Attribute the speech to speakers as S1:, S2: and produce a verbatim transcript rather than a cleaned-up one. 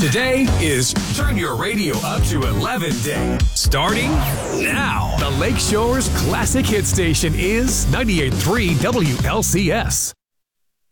S1: Today is Turn Your Radio Up to eleven Day. Starting now. The Lakeshore's classic hit station is ninety-eight point three W L C S.